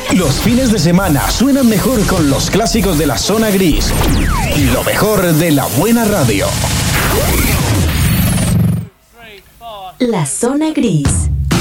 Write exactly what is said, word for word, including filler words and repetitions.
Los fines de semana suenan mejor con los clásicos de la zona gris. Lo mejor de la buena radio. La zona gris.